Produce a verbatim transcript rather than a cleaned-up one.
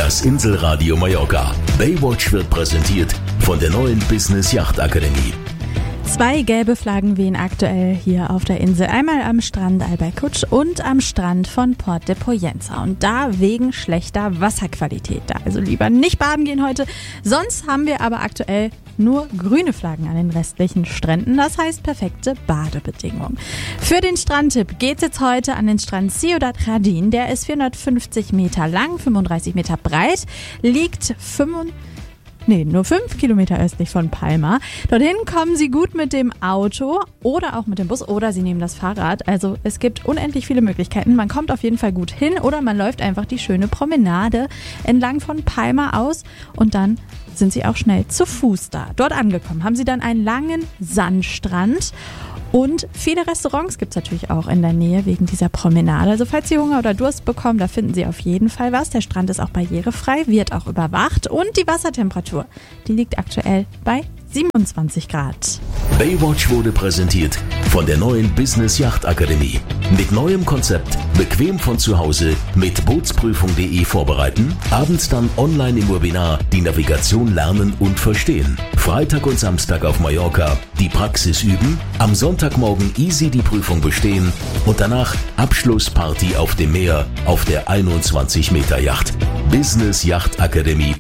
Das Inselradio Mallorca. Baywatch wird präsentiert von der neuen Business Yacht Akademie. Zwei gelbe Flaggen wehen aktuell hier auf der Insel. Einmal am Strand Alberkutsch und am Strand von Port de Poyensa. Und da wegen schlechter Wasserqualität. Da also lieber nicht baden gehen heute. Sonst haben wir aber aktuell nur grüne Flaggen an den restlichen Stränden. Das heißt perfekte Badebedingungen. Für den Strandtipp geht's jetzt heute an den Strand Ciudad Jardín. Der ist vierhundertfünfzig Meter lang, fünfunddreißig Meter breit, liegt fünfundfünfzig Nee, nur fünf Kilometer östlich von Palma. Dorthin kommen Sie gut mit dem Auto oder auch mit dem Bus oder Sie nehmen das Fahrrad. Also es gibt unendlich viele Möglichkeiten. Man kommt auf jeden Fall gut hin oder man läuft einfach die schöne Promenade entlang von Palma aus und dann sind Sie auch schnell zu Fuß da. Dort angekommen haben Sie dann einen langen Sandstrand. Und viele Restaurants gibt es natürlich auch in der Nähe wegen dieser Promenade. Also falls Sie Hunger oder Durst bekommen, da finden Sie auf jeden Fall was. Der Strand ist auch barrierefrei, wird auch überwacht. Und die Wassertemperatur, die liegt aktuell bei siebenundzwanzig Grad. Baywatch wurde präsentiert von der neuen Business Yacht Akademie. Mit neuem Konzept, bequem von zu Hause, mit Bootsprüfung punkt de vorbereiten, abends dann online im Webinar die Navigation lernen und verstehen. Freitag und Samstag auf Mallorca die Praxis üben, am Sonntagmorgen easy die Prüfung bestehen und danach Abschlussparty auf dem Meer auf der einundzwanzig Meter Yacht. business yacht akademie